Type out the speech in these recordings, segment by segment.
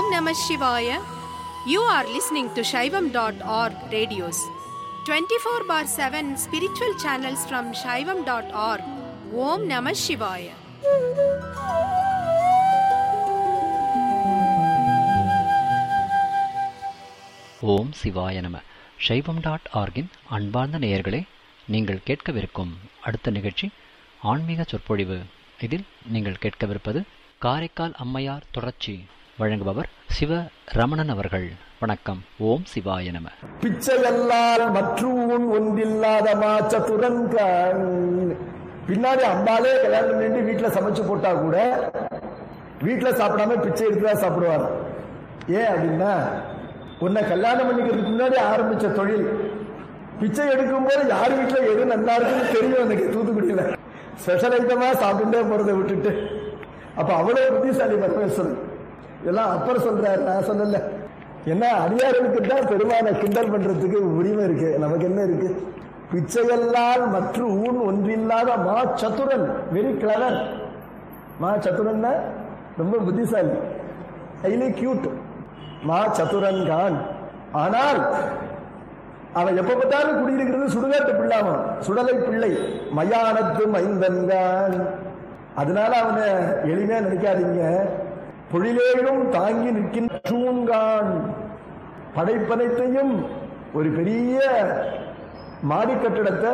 Namah Shivaya. You are listening to Shaivam.org radios. 24/7 spiritual channels from Shaivam.org. Om Namah Shivaya. ஓம் சிவாய நம. சைவம்.orgன் அன்பார்ந்த நேயர்களே, நீங்கள் கேட்கவிருக்கும் அடுத்த நிகழ்ச்சி ஆன்மீக சொற்பொழிவு. இதில் நீங்கள் கேட்கவிருப்பது காரைக்கால் அம்மையார் தொடர்ச்சி. வழங்குபவர் சிவ ரமணன் அவர்கள். வணக்கம். ஓம் சிவாய நம. பிச்சையல்லால் மற்றூன் ஒன்றில்லாத மாச்சத்துடன் பின்னாடி அம்பாலே கல்யாணம் பண்ணி வீட்டுல சமைச்சு போட்டா கூட வீட்டுல சாப்பிடாம பிச்சை எடுத்துதான் சாப்பிடுவாங்க. ஏன் அப்படின்னா, உன்னை கல்யாணம் பண்ணிக்கிறதுக்கு முன்னாடி ஆரம்பிச்ச தொழில் பிச்சை எடுக்கும் போது யார் வீட்டுல எது நல்லா இருக்குன்னு தெரியும். எனக்கு தூத்துக்குடியில ஸ்பெஷல் ஐட்டமா சாப்பிட்டுட்டே போறதை விட்டுட்டு, அப்ப அவ்வளவு புத்திசாலி பரமேஸ்வரன். இதெல்லாம் அப்புறம் சொல்றாரு, நான் சொல்லல. ஏன்னா அடியார்களுக்கு தான் பெருமான கிண்டல் பண்றதுக்கு உரிமை இருக்கு, நமக்கு என்ன இருக்கு? பிச்சையல்லால் மற்ற ஊன் ஒன்றில்லாத மா சத்துரன், வெரி கிளவர். மா சத்துரன் ரொம்ப புத்திசாலி, ஹைலி கியூட். மா சத்துரன் கான். ஆனால் அவன் எப்ப பார்த்தாலும் குடியிருக்கிறது சுடுகாட்டு பிள்ளாமன், சுடலை பிள்ளை, மயானத்து மைந்தன்கான். அதனால அவனை எளிமையா நினைக்காதீங்க. பொழிலேயும் தாங்கி நிற்கின்றான். படைப்பனைத்தையும் ஒரு பெரிய மாடி கட்டிடத்தை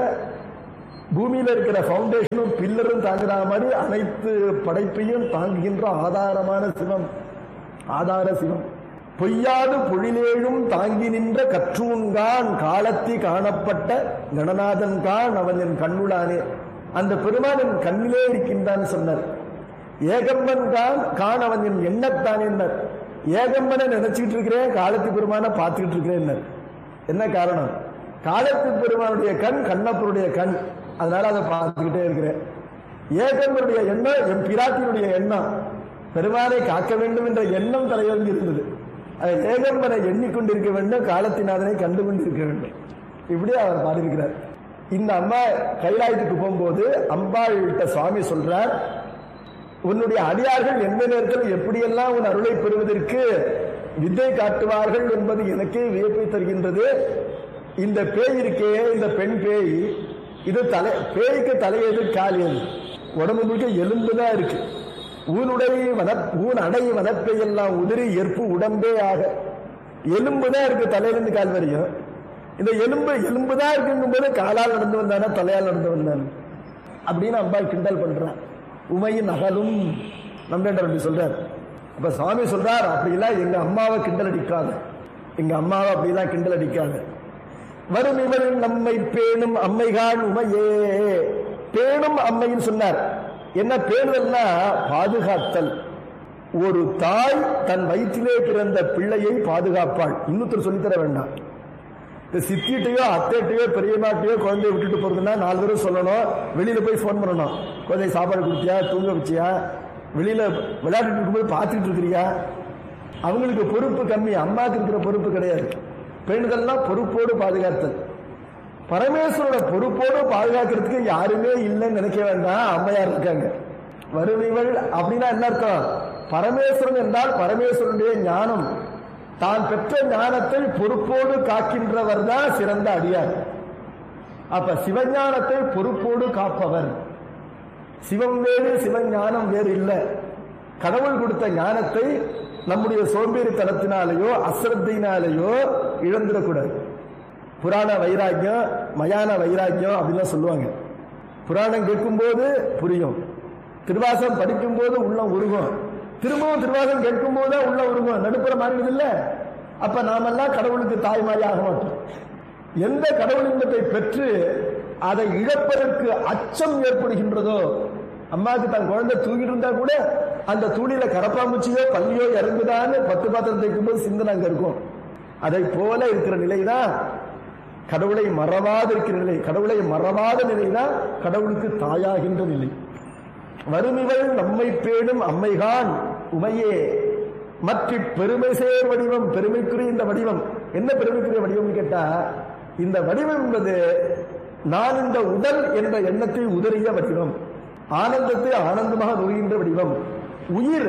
பூமியில இருக்கிற பவுண்டேஷனும் பில்லரும் தாங்குற மாதிரி அனைத்து படைப்பையும் தாங்குகின்ற ஆதாரமான சிவம், ஆதார சிவம். பொய்யாது பொழிலேழும் தாங்கி நின்ற கற்றூன்கான், காலத்தி காணப்பட்ட கணநாதன் கான், அவன் என் கண்ணுளானே. அந்த பெருமான் என் கண்ணிலே இருக்கின்றான் சொன்னார். ஏகம்பன் கான், அவன் என் எண்ணத்தானே. ஏகம்பனை நினைச்சிட்டு இருக்கிறேன், காலத்தி பெருமான பார்த்துக்கிட்டு இருக்கிறேன். என்ன காரணம்? காலத்தி பெருமானுடைய கண் கண்ணப்பருடைய கண், அதனால அதை பார்த்துக்கிட்டே இருக்கிறேன். ஏகம்பனுடைய எண்ணம் என் பிராட்டினுடைய எண்ணம், பெருமானை காக்க வேண்டும் என்ற எண்ணம் தலைவங்கி இருந்தது. ஏகம்பனை எண்ணிக்கொண்டிருக்க வேண்டும், காலத்தினாதனை கண்டு கொண்டிருக்க வேண்டும். இப்படி அவர் பாடியிருக்கிறார். இந்த அம்மா கைலாயத்துக்கு போகும்போது அம்பாள்கிட்ட சுவாமி சொல்றார், உன்னுடைய அடியார்கள் எந்த நேரத்தில் எப்படியெல்லாம் உன் அருளை பெறுவதற்கு வித்தை காட்டுவார்கள் என்பது எனக்கே வியப்பை தருகின்றது. இந்த பேய் இருக்கே, இந்த பெண் பேய், இது பேய்க்கு தலையது காலியது, உடம்பு முழுக்க எலும்புதான் இருக்கு. ஊன் அடை வனப்பை எல்லாம் உதிரி ஏற்பு உடம்பே ஆக. எலும்புதான் இருக்கு தலையிலிருந்து கால் வரையும். இந்த எலும்புதான் இருக்குங்கும் போது காலால் நடந்து வந்தானே தலையால் நடந்து வந்தானே அப்படின்னு அம்பாள் கிண்டல் பண்றான். உமையின் அகலும் நம்ம சொல்றார். அப்ப சுவாமி சொல்றார், அப்படிலாம் எங்க அம்மாவை கிண்டல் அடிக்காத, எங்க அம்மாவை அப்படிலாம் கிண்டல் அடிக்காத. வரும் இவரின் நம்மை பேணும் அம்மைகான் உமையே. பேணும் அம்மைன்னு சொன்னார். என்ன பேணுதல்னா பாதுகாத்தல். ஒரு தாய் தன் வயிற்றிலே பிறந்த பிள்ளையை பாதுகாப்பாள். இன்னொருத்தர் சொல்லித்தர வேண்டாம். சித்திட்டையோ அத்தைட்டையோ பெரியமாட்டையோ குழந்தைய விட்டுட்டு போறதுன்னா 4 தடவை சொல்லணும். வெளியில போய் போன் பண்ணணும், குழந்தை சாப்பாடு கொடுத்தியா, தூங்க வச்சியா, வெளியில விளையாடிட்டு இருக்கும்போது பார்த்துட்டு இருக்கிறியா. அவங்களுக்கு பொறுப்பு கம்மி, அம்மாவுக்கு இருக்கிற பொறுப்பு கிடையாது. பெண்கள்லாம் பொறுப்போடு பாதுகாத்தல். பரமேஸ்வரோட பொறுப்போடு பாதுகாக்கிறதுக்கு யாருமே இல்லைன்னு நினைக்க வேண்டாம், அம்மையார் இருக்காங்க. வருவிகள் அப்படின்னா என்ன அர்த்தம்? பரமேஸ்வரன் என்றால் பரமேஸ்வரனுடைய ஞானம், தான் பெற்ற ஞானத்தை பொறுப்போடு காக்கின்றவர் தான் சிறந்த அடியார். அப்ப சிவஞானத்தை பொறுப்போடு காப்பவர். சிவம் வேறு சிவஞானம் வேறு இல்லை. கடவுள் கொடுத்த ஞானத்தை நம்முடைய சோம்பேறித்தனத்தினாலேயோ அசிரத்தையினாலேயோ இழந்துடக்கூடாது. புராண வைராக்கியம், மயான வைராக்கியம் அப்படின்னு சொல்லுவாங்க. புராணம் கேட்கும் போது புரியும், திருவாசகம் படிக்கும் போது உள்ளம் உருகும், திரும்பவும் திருவாசகம் கேட்கும் போதுதான் உள்ள உருகும். நடுப்புற மாறிடுது இல்ல. அப்ப நாமெல்லாம் கடவுளுக்கு தாய்மாரி ஆக மாட்டோம். எந்த கடவுள் இன்பத்தை பெற்று அதை இழப்பதற்கு அச்சம் ஏற்படுகின்றதோ, அம்மாவுக்கு தன் குழந்தை தூங்கிட்டு இருந்தா கூட அந்த தூளில கரப்பாம்பூச்சியோ பள்ளியோ இறங்குதான்னு 10 பாத்திரம் தைக்கும் போது சிந்தனை அங்க இருக்கும். அதை போல இருக்கிற நிலைதான் கடவுளை மறவாத இருக்கிற நிலை. கடவுளை மறவாத நிலைதான் கடவுளுக்கு தாயாகின்ற நிலை. வருமிவள் நம்மை பேணும் அம்மைகான் உமையே. மற்ற பெருமை சேர் வடிவம், பெருமைக்குரிய இந்த வடிவம். என்ன பெருமைக்குரிய வடிவம் கேட்டா, இந்த வடிவம் என்பது நான் இந்த உடல் என்ற எண்ணத்தை உதறிய வடிவம், ஆனந்தத்தை ஆனந்தமாக நுழைகின்ற வடிவம். உயிர்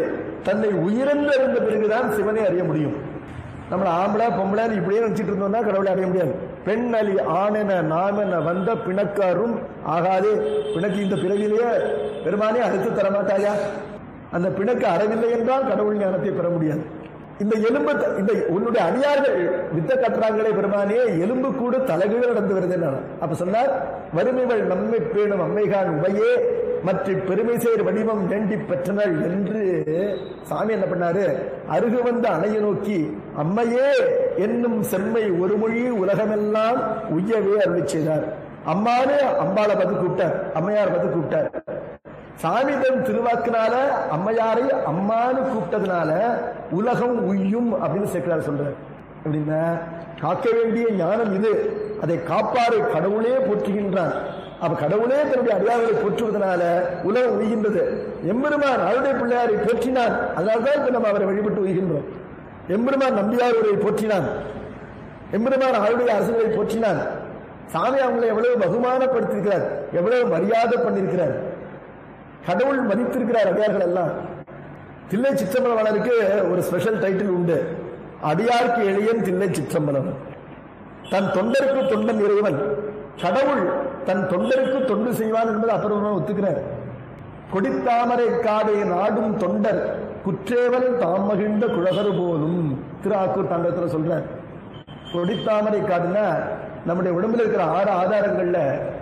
தன்னை உயிரென்று அறிந்த பிறகுதான் சிவனை அறிய முடியும். நம்மள ஆம்பளை பொம்பளை இப்படியே நினைச்சிட்டு இருந்தோம்னா கடவுளை அடைய முடியாது. பெண் அலி ஆனென நாமென வந்த பிணக்காரும் ஆகாதே. பிணக்கு இந்த பிறவிலேயே பெருமானே அடுத்து தரமாட்டாயா? அந்த பிணக்கு அறவில்லை என்றால் கடவுள் ஞானத்தை பெற முடியாது. இந்த எலும்பு இந்த உன்னுடைய அடியார்கள் வித்த கட்டுறாங்களே பெருமானே, எலும்பு கூட தலைகீழ் நடந்து வருது. அப்ப சொன்னார், வறுமைகள் நம்மை பேணும் அம்மைகான் உபையே மற்ற பெருமை சேர் வடிவம் வேண்டி பெற்றனர் என்று சாமி என்ன பண்ணாரு, அருகு வந்த அணையை நோக்கி அம்மையே என்னும் செம்மை ஒரு மொழி உலகமெல்லாம் உய்யவே அருளி செய்தார். அம்மானே அம்பாளை பார்த்து கூப்பிட்டார், அம்மையார் பார்த்து கூப்பிட்டார். சாமி தன் திருவாக்குனால அம்மையாரை அம்மானு கூப்பிட்டதுனால உலகம் உய்யும் அப்படின்னு சேர்க்கிறார் சொல்றார். அப்படின்னா காக்க வேண்டிய ஞானம் இது, அதை காப்பாறு கடவுளே போற்றுகின்றான். அப்ப கடவுளே தன்னுடைய அடியார்களை போற்றுவதனால உலகம் உய்கின்றது. எம்பெருமான் அவருடைய பிள்ளையாரை போற்றினான், அதனால்தான் இப்ப நம்ம அவரை வழிபட்டு உய்கின்றோம். எம்பெருமான் நம்பியாரை போற்றினான், எம்பெருமான் அவருடைய அரசுகளை போற்றினான். சாமி அவங்களை எவ்வளவு பகுமானப்படுத்திருக்கிறார், எவ்வளவு மரியாதை பண்ணிருக்கிறார், கடவுள் மதித்திருக்கிறார் அடியார்கள் எல்லாம். தில்லை சிற்றம்பலவனுக்கு ஒரு ஸ்பெஷல் டைட்டில் உண்டு, அடியார்க்கு எளியன் தில்லை சிற்றம்பலவன். தன் தொண்டருக்கு தொண்டன் இறைவன். கடவுள் தன் தொண்டருக்கு தொண்டு செய்வான் என்பது அப்புறம் ஒத்துக்கிறார். கொடித்தாமரை காடை நாடும் தொண்டர் குற்றேவல் தாம் மகிழ்ந்த குழகர் போலும் திருஆக்கூர் தாண்டவத்தில் சொல்றார். கொடித்தாமரை காடுன்னா நம்முடைய உடம்புல இருக்கிற 6 ஆதாரங்கள்ல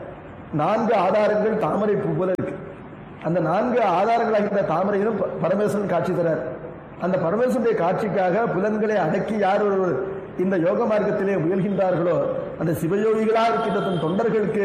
4 ஆதாரங்கள் தாமரை பூ போல இருக்கு. அந்த 4 ஆதாரங்களாகிற தாமரையிலும் பரமேஸ்வரன் காட்சி தரார். அந்த பரமேஸ்வருடைய காட்சிக்காக புலன்களை அடக்கி யார் ஒருவர் இந்த யோக மார்க்கத்திலே முயல்கின்றார்களோ அந்த சிவயோகிகளா இருக்கின்ற தன் தொண்டர்களுக்கு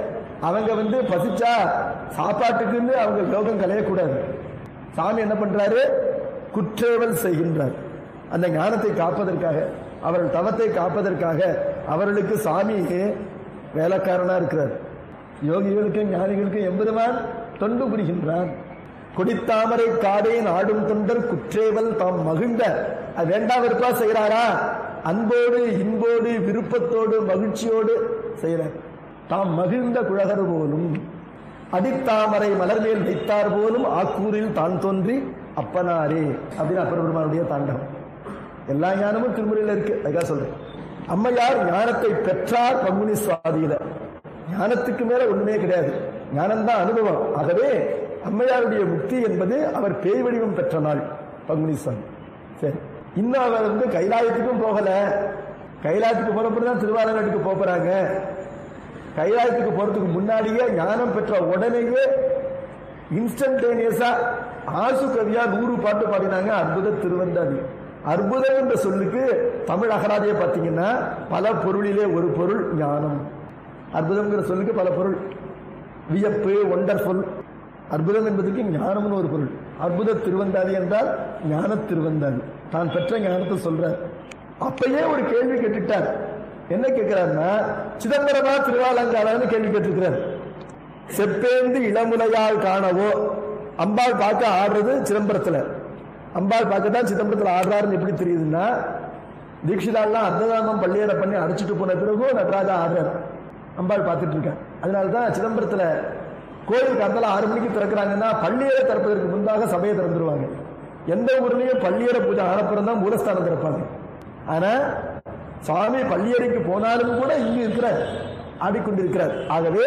அவங்க பசிச்சா சாப்பாட்டுக்குன்னு அவங்க யோகம் கலையக்கூடாது. சாமி என்ன பண்றாரு, குற்றேவல் செய்கின்றார். அந்த ஞானத்தை காப்பதற்காக, அவர்கள் தவத்தை காப்பதற்காக அவர்களுக்கு சாமி வேலைக்காரனா இருக்கிறார். யோகிகளுக்கு ஞானிகளுக்கு எம்பெருமான் தொண்டு புரிகின்றான். கொடித்தாமரை காடே நாடும் தொண்டர் குற்றேவல் தாம் மகிழ்ந்த, அது வேண்டாம் வெறுப்பா செய்யறாரா, அன்போடு இன்போடு விருப்பத்தோடு மகிழ்ச்சியோடு செய்யறார். தாம் மகிழ்ந்த குழகர் போலும் அடித்தாமரை மலர் மேல் வைத்தார் போலும் ஆக்கூரில் தான் தோன்றி அப்பனாரே அப்படின்னு அப்பர் பெருமானுடைய தாண்டவம். எல்லா ஞானமும் திருமுறையில் இருக்கு. அதுக்காக சொல்றேன், அம்மையார் ஞானத்தை பெற்றார் பங்குனி சுவாதியில. ஞானத்துக்கு மேல ஒண்ணுமே கிடையாது, ஞானம்தான் அனுபவம். ஆகவே அம்மையாருடைய முக்தி என்பது அவர் பேய் வடிவம் பெற்ற நாள் பங்குனி சுவாமி. சரி, இன்னும் அவர் கைலாயத்துக்கும் போகல. கைலாயத்துக்கு போறப்பதான் திருவாலங்காட்டுக்கு போறாங்க. கைலாயத்துக்கு போறதுக்கு முன்னாடியே ஞானம் பெற்ற உடனேயே இன்ஸ்டன்டேனியஸா ஆசு கவியா 100 பாட்டு பாடினாங்க. அற்புத திருவந்தாதி. அற்புதம் என்ற சொல்லுக்கு தமிழ் அகராதியை பார்த்தீங்கன்னா பல பொருளிலே ஒரு பொருள் ஞானம். அற்புதம்ங்கிற சொல்லுக்கு பல பொருள், வியப்பு, ஒண்டர்ஃபுல். அற்புதம் என்பதற்கு ஞானம்னு ஒரு பொருள். அற்புத திருவந்தாதி என்றால் ஞான திருவந்தாதி, தான் பெற்ற ஞானத்தை சொல்றார். அப்பயே ஒரு கேள்வி கேட்டுட்டார். என்ன கேட்கிறாருன்னா, சிதம்பரமா திருவாலங்காடான்னு கேள்வி கேட்டிருக்கிறார். செப்பேந்து இளமுலையால் காணவோ, அம்பாள் பார்க்க ஆடுறது சிதம்பரத்துல, அம்பாள் பார்க்க தான் சிதம்பரத்தில் ஆடுறாருன்னு எப்படி தெரியுதுன்னா, தீட்சிதாலாம் அர்த்ததாமம் பள்ளியரை பண்ணி அடைச்சிட்டு போன பிறகும் நடராஜா ஆடுறாரு, அம்பாள் பார்த்துட்டு இருக்காங்க. அதனாலதான் சிதம்பரத்துல கோயில் காலத்துல 6 மணிக்கு திறக்கிறாங்கன்னா பள்ளியரை திறப்பதற்கு முன்பாக சபையை திறந்துருவாங்க. எந்த ஊர்லயும் பள்ளியரை பூஜை ஆனப்புறம் தான் மூலஸ்தானம் திறப்பாங்க. ஆனா சுவாமி பள்ளியறைக்கு போனாலும் கூட இங்கு இருக்கிறார், ஆடிக்கொண்டிருக்கிறார். ஆகவே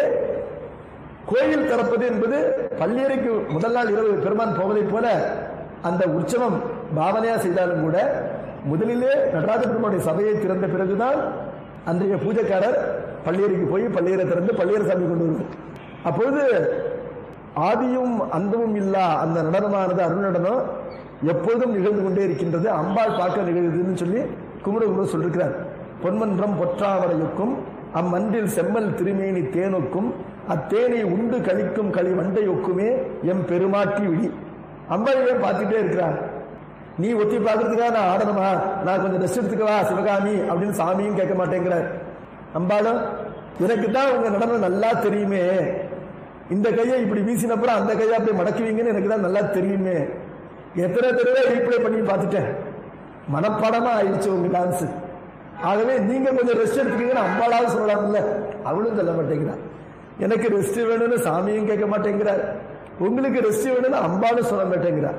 கோயில் திறப்பது என்பது பள்ளியறைக்கு முதல் நாள் இரவு பெருமான் போவதை போல அந்த உற்சவம் பாவனையா செய்தாலும் கூட முதலிலே நடராஜ பெருமானுடைய சபையை திறந்த பிறகுதான் அன்றைய பூஜைக்காரர் பள்ளியறைக்கு போய் பள்ளியறை திறந்து பள்ளியறை சாமி கொண்டு வருவார். அப்பொழுது ஆதியும் அந்தமும் இல்லா அந்த நடனமானது அருள் நடனம் எப்பொழுதும் நிகழ்ந்து கொண்டே இருக்கின்றது. அம்பாள் பார்க்க நிகழ்வுன்னு சொல்லி குமரகுரு சொல்லிருக்கிறார். பொன்மன்றம் பொற்றாவரையொக்கும் அம்மன்றில் செம்மல் திருமேனி தேனொக்கும் அத்தேனை உண்டு கழிக்கும் களி வண்டை ஒக்குமே எம் பெருமாட்டி விழி. அம்பாளையே பார்த்துட்டே இருக்கிறார். நீ ஒத்தி பார்க்கறதுக்காக நான் ஆடணுமா, நான் கொஞ்சம் ரெஸ்ட் எடுத்துக்கவா சிவகாமி அப்படின்னு சாமியும் கேட்க மாட்டேங்கிறார். அம்பாளும் எனக்கு தான் உங்க நடனம் நல்லா தெரியுமே, இந்த கையை இப்படி வீசினப்புறம் அந்த கையை அப்படி மடக்குவீங்கன்னு எனக்கு தான் நல்லா தெரியுமே, எத்தனை தடவை ரீப்ளே பண்ணி பார்த்துட்டேன், மனப்பாடமா ஆயிடுச்சு உங்க டான்ஸ். ஆகவே நீங்க கொஞ்சம் ரெஸ்ட் எடுத்துக்கீங்கன்னு அம்பாளாவது சொல்லலாம்ல, அவளும் சொல்ல மாட்டேங்கிறார். எனக்கு ரெஸ்ட் வேணும்னு சாமியும் கேட்க மாட்டேங்கிறார், உங்களுக்கு ரெஸ்ட் வேணும்னு அம்பாலும் சொல்ல மாட்டேங்கிறார்.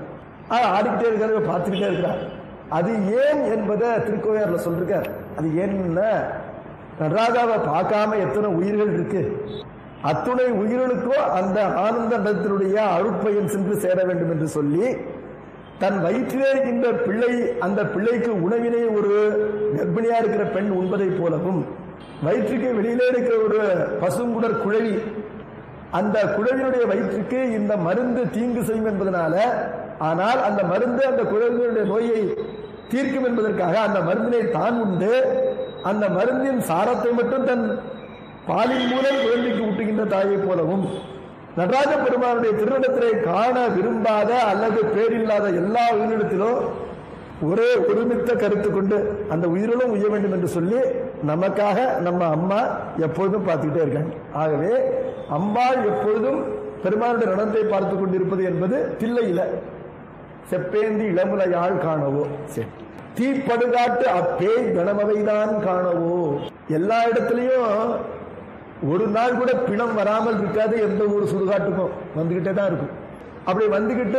ஆடிக்கிட்டே இருக்காரு, பார்த்துக்கிட்டே இருக்கிறார். அது ஏன் என்பதை திருக்கோவையார்ல சொல்றார். அது ஏன்னா, நடராஜாவை பார்க்காம எத்தனை உயிர்கள் இருக்கு, அத்துணை உயிர்களுக்கோ அந்த ஆனந்த நடத்தினுடைய அருட்பயன் சென்று சேர வேண்டும் என்று சொல்லி தன் வயிற்றிலே இருக்கின்ற பிள்ளை, அந்த பிள்ளைக்கு உணவினை ஒரு கர்ப்பிணியா இருக்கிற பெண் உண்பதை போலவும், வயிற்றுக்கு வெளியிலே இருக்கிற ஒரு பசுங்குடர் குழவி, அந்த குழவினுடைய வயிற்றுக்கு இந்த மருந்து தீங்கு செய்யும் என்பதனால, ஆனால் அந்த மருந்து அந்த குழந்தையுடைய நோயை தீர்க்கும் என்பதற்காக அந்த மருந்தினை தான் உண்டு, அந்த மருந்தின் சாரத்தை மட்டும் தன் பாலின் மூலம் குழந்தைக்கு ஊட்டுகின்ற தாயை போலவும், நடராஜ பெருமானுடைய திருநடத்திலே காண விரும்பாத அல்லது பேரில்லாத எல்லா உயிரினத்திலும் ஒரே ஒருமித்த கருத்து கொண்டு அந்த உயிரிலும் உய்ய வேண்டும் என்று சொல்லி நமக்காக நம்ம அம்மா எப்பொழுதும் பார்த்துக்கிட்டே இருக்காங்க. ஆகவே அம்மா எப்பொழுதும் பெருமானுடைய நடனத்தை பார்த்து கொண்டிருப்பது என்பது தில்லையில செப்பேந்தி இளமுலையாள் காணவோ, சரி, தீப்படுகாட்டு அப்பேய் கணமவைதான் காணவோ. எல்லா இடத்துலையும் ஒரு நாள் கூட பிணம் வராமல் இருக்காது. எந்த ஒரு சுடுகாட்டுக்கும் வந்துகிட்டே தான் இருக்கும். அப்படி வந்துகிட்டு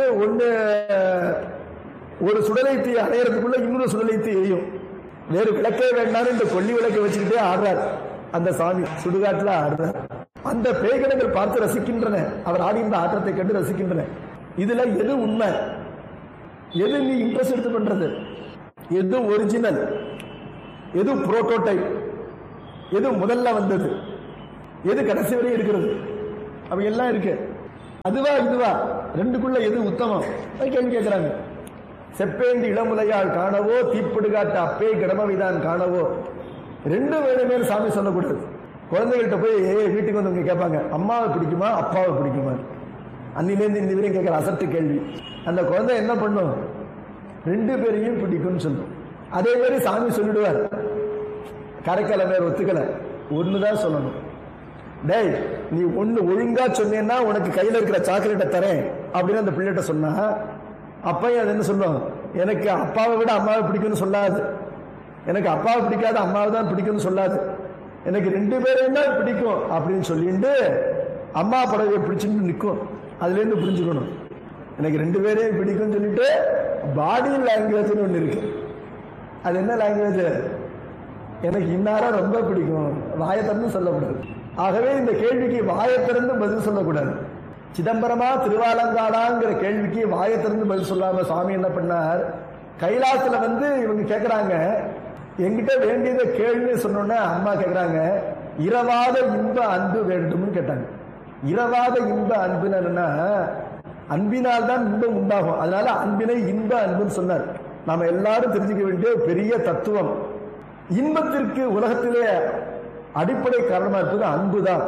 ஒரு சுடலை தீ அடையறதுக்குள்ள இன்னொரு சுடலை தீ எரியும். வேறு விளக்கே வேண்டாம், இந்த கொல்லி விளக்கை வச்சுக்கிட்டே ஆடுறார் அந்த சாமி, சுடுகாட்டுல ஆடுறார். அந்த பேய்கணங்கள் பார்த்து ரசிக்கின்றன, அவர் ஆடிந்த ஆட்டத்தை கண்டு ரசிக்கின்றன. இதுல எது உண்மை, எது நீ இன்ட்ரெஸ்ட் எடுத்து பண்றது, எது ஒரிஜினல், எது புரோட்டோடைப், எது முதல்ல வந்தது, எது கடைசி வரை இருக்கிறது, அப்ப எல்லாம் இருக்கு. அதுவா இதுவா, ரெண்டுக்குள்ள எது உத்தமம் கேள்வி கேட்கிறாங்க. செப்பேந்தி இளமுலையாள் காணவோ, தீப்படுகாட்ட அப்பே கடமவைதான் காணவோ. ரெண்டு வேணுமே சாமி சொல்லக்கூடாது. குழந்தைகள்கிட்ட போய் வீட்டுக்கு வந்து கேட்பாங்க, அம்மாவை பிடிக்குமா அப்பாவை பிடிக்குமா, அன்னிலேருந்து இந்த வரையும் கேட்கிற அசட்டு கேள்வி. அந்த குழந்தை என்ன பண்ணும், ரெண்டு பேரையும் பிடிக்கும்னு சொல்லும். அதே மாதிரி சாமி சொல்லிடுவார், கரைக்கலை மேல ஒத்துக்கலை, ஒண்ணுதான் சொல்லணும். டேய், நீ ஒண்ணு ஒழுங்கா சொன்னேன்னா உனக்கு கையில இருக்கிற சாக்லேட்டை தரேன் அப்படின்னு அந்த பிள்ளைகிட்ட சொன்னா, அப்பையும் அது என்ன சொல்லும், எனக்கு அப்பாவை விட அம்மாவை பிடிக்கும்னு சொல்லாது, எனக்கு அப்பாவை பிடிக்காது அம்மாவை தான் பிடிக்கும்னு சொல்லாது, எனக்கு ரெண்டு பேரையும் தான் பிடிக்கும் அப்படின்னு சொல்லிட்டு அம்மா படவை பிடிச்சுட்டு நிற்கும். அதுல இருந்து புரிஞ்சுக்கணும், எனக்கு ரெண்டு பேரையும் பிடிக்கும் சொல்லிட்டு பாடி லாங்குவேஜ்னு ஒண்ணு இருக்கு. அது என்ன லாங்குவேஜ், எனக்கு இன்னாரா ரொம்ப பிடிக்கும், வாயத்திறந்து சொல்லக்கூடாது. ஆகவே இந்த கேள்விக்கு வாயத்திறந்து பதில் சொல்லக்கூடாது. சிதம்பரமா திருவாலங்காடாங்கிற கேள்விக்கு வாயத்திறந்து பதில் சொல்லாம சுவாமி என்ன பண்ணார், கைலாசத்துல வந்து இவங்க கேட்கிறாங்க, என்கிட்ட வேண்டியதை கேள்வி சொன்னோன்னா அம்மா கேட்கிறாங்க, இரவாத இன்ப அன்பு வேண்டும்னு கேட்டாங்க. இரவாத இன்ப அன்புன்னு என்னன்னா, அன்பினால் தான் இன்பம் உண்டாகும், அதனால அன்பினை இன்ப அன்புன்னு சொன்னார். நாம எல்லாரும் தெரிஞ்சுக்க வேண்டிய பெரிய தத்துவம், இன்பத்திற்கு உலகத்திலே அடிப்படை காரணமா இருப்பது அன்புதான்.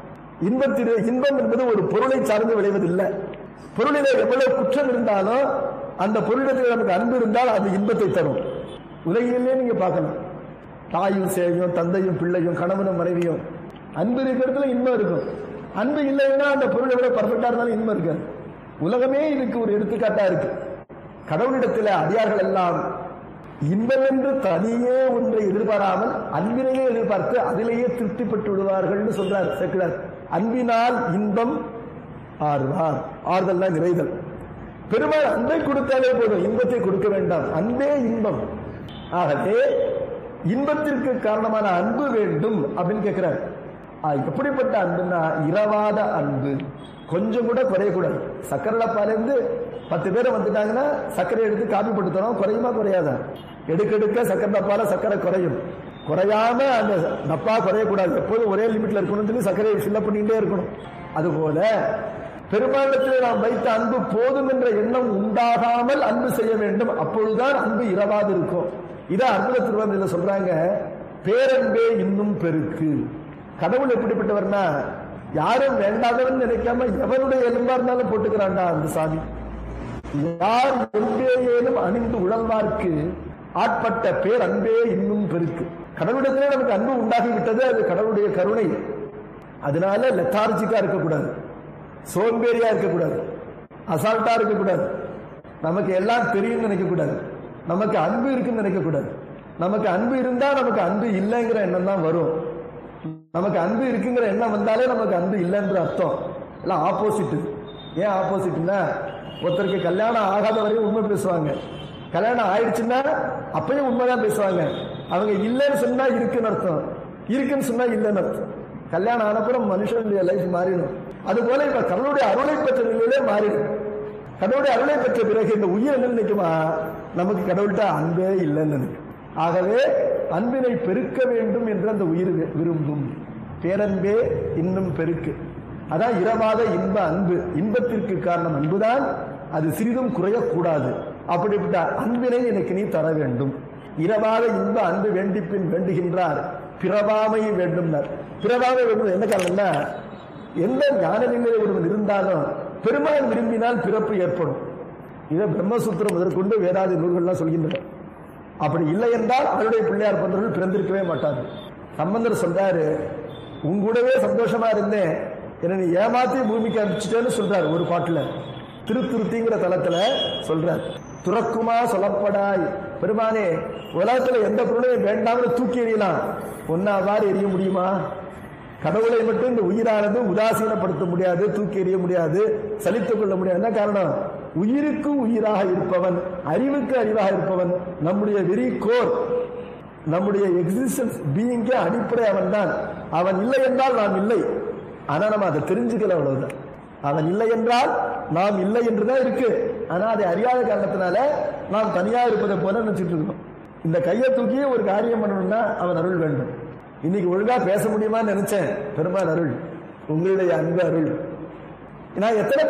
இன்பம் என்பது ஒரு பொருளை சார்ந்து விளைவதில்லை. பொருளிலே எவ்வளவு குற்றம் இருந்தாலும் அந்த பொருளிடத்தில் நமக்கு அன்பு இருந்தால் அது இன்பத்தை தரும். உலகிலே நீங்க பார்க்கலாம், தாயும் சேயும், தந்தையும் பிள்ளையும், கணவனும் மனைவியும், அன்பு இருக்கிறதுல இன்பம் இருக்கும். அன்பு இல்லைன்னா அந்த பொருள் எவ்வளவு பர்ஃபெக்டா இருந்தாலும் இன்பம் இருக்காது. உலகமே இதுக்கு ஒரு எடுத்துக்காட்டா இருக்கு. கடவுளிடத்தில் அடியார்கள் எல்லாம் இன்பம் என்று தனியே ஒன்றை எதிர்பாராமல் அன்பினையே எதிர்பார்த்து அதிலேயே திருப்தி பெற்று விடுவார்கள் சொல்றார் சேக்கிழார். அன்பினால் இன்பம் ஆறுவார், ஆறுதல் தான் நிறைதல். பெருமாள் அன்பை கொடுத்தாலே போதும், இன்பத்தை கொடுக்க வேண்டாம், அன்பே இன்பம். ஆகவே இன்பத்திற்கு காரணமான அன்பு வேண்டும் அப்படின்னு கேட்கிறார். எப்படிப்பட்ட அன்புன்னா, இரவாத அன்பு, கொஞ்சம் கூட குறையக்கூடாது. சக்கரை பாலேருந்து 10 பேர் வந்துட்டாங்கன்னா சர்க்கரை எடுத்து காப்பி போட்டு தரோம், குறையுமா குறையாதா? எடுக்க சக்கரை டப்பால சக்கரை குறையும், குறையாம அந்த டப்பா குறையக்கூடாது, எப்போதும் ஒரே லிமிட்ல இருக்கணும், சர்க்கரையை ஃபில்அப் பண்ணிட்டே இருக்கணும். அதுபோல பெருமாளத்தில் நாம் வைத்த அன்பு போதும் என்ற எண்ணம் உண்டாகாமல் அன்பு செய்ய வேண்டும், அப்பொழுதுதான் அன்பு இரவாது இருக்கும். இதை அற்புத திருவந்தில சொல்றாங்க, பேரன்பே இன்னும் பெருக்கு. கடவுள் எப்படிப்பட்டவர்னா, யாரும் வேண்டாதவன் நினைக்காம எவனுடைய எலும்பா இருந்தாலும் போட்டுக்கிறான்டா அந்த சாமி. யார் எம்பேயேனும் அணிந்து உழல்வார்க்கு ஆட்பட்ட பேர் அன்பே இன்னும் பெருக்கு. கடவுளிடத்திலே நமக்கு அன்பு உண்டாகிவிட்டது, அது கடவுளுடைய கருணை. அதனால லெத்தார்ஜிக்கா இருக்கக்கூடாது, சோம்பேறியா இருக்கக்கூடாது, அசால்ட்டா இருக்கக்கூடாது, நமக்கு எல்லாம் தெரியும் நினைக்கக்கூடாது, நமக்கு அன்பு இருக்குன்னு நினைக்கக்கூடாது. நமக்கு அன்பு இருந்தா நமக்கு அன்பு இல்லைங்கிற எண்ணம் தான் வரும். நமக்கு அன்பு இருக்குங்கிற எண்ணம் வந்தாலே நமக்கு அன்பு இல்லைன்ற அர்த்தம். எல்லாம் ஆப்போசிட். ஏன் ஆப்போசிட்னா, ஒருத்தருக்கு கல்யாணம் ஆகாத வரையும் உண்மை பேசுவாங்க, கல்யாணம் ஆயிடுச்சுன்னா அப்பயும் உண்மைதான் பேசுவாங்க. அவங்க இல்லைன்னு சொன்னா இருக்குன்னு அர்த்தம், இருக்குன்னு சொன்னா இல்லைன்னு அர்த்தம். கல்யாணம் ஆனப்புறம் மனுஷனுடைய லைஃப் மாறிடும். அது போல இப்ப கடவுளுடைய அருளை பெற்ற நிலையிலே மாறிடும். கடவுளுடைய அருளை பெற்ற பிறகு இந்த உயிர் என்ன நினைக்குமா, நமக்கு கடவுள்கிட்ட அன்பே இல்லைன்னு நினைக்கும். ஆகவே அன்பினை பெருக்க வேண்டும் என்று அந்த உயிர் விரும்பும். பேரன்பே இன்னும் பெருக்கு. அதான் இரவாத இன்ப அன்பு. இன்பத்திற்கு காரணம் அன்புதான், அது சிறிதும் குறையக்கூடாது. அப்படிப்பட்ட அன்பினை எனக்கு நீ தர வேண்டும். இரவாத இன்ப அன்பு வேண்டிப்பின் வேண்டுகின்றார், பிறவாமை வேண்டும். பிறவாமை வேண்டும் என்ன காரணம்னா, எந்த ஞான நிலையில் ஒருவன் இருந்தாலும் பெருமான் விரும்பினால் பிறப்பு ஏற்படும். இதை பிரம்மசூத்திரம் முதற்கொண்டு வேதாதி நூல்கள்லாம் சொல்கின்றன. அப்படி இல்லை என்றால் அவருடைய பிள்ளையார் போன்றவர்கள் பிறந்திருக்கவே மாட்டார்கள். சம்பந்தர் சொல்றாரு, உங்கூடவே சந்தோஷமா இருந்தேன், என்னை நீ ஏமாத்தி பூமிக்கு அனுப்பிச்சிட்டேன்னு சொல்றாரு ஒரு பாட்டுல. திருத்துருத்திங்கிற தலத்துல சொல்றார், துறக்குமா சொல்லப்படாய், பெருமானே உலகத்துல எந்த பொருளையும் வேண்டாம்னு தூக்கி எறியலாம், ஒன்னாவாறு எறிய முடியுமா? கடவுளை மட்டும் இந்த உயிரானது உதாசீனப்படுத்த முடியாது, தூக்கி எறிய முடியாது, சலித்துக் கொள்ள முடியாது. என்ன காரணம்? உயிருக்கு உயிராக இருப்பவன், அறிவுக்கு அறிவாக இருப்பவன், நம்முடைய வெரி கோர், நம்முடைய எக்ஸிஸ்டன்ஸ் பீயிங்கே அடிப்படை அவன் தான். அவன் இல்லை என்றால் நாம் இல்லை. ஆனா நம்ம அதை தெரிஞ்சுக்கல, அவ்வளவுதான். அவன் இல்லை என்றால் நாம் இல்லை என்றுதான் இருக்கு. ஆனா அதை அறியாத காரணத்தினால நாம் தனியா இருப்பதை போல நினைச்சிட்டு இருக்கோம். இந்த கையை தூக்கி ஒரு காரியம் பண்ணணும்னா அவன் அருள் வேண்டும். இன்னைக்கு ஒழுங்கா பேச முடியுமான்னு நினைச்சேன், பெருமாள் அருள், உங்களுடைய அன்பு அருள். நான் எத்தனை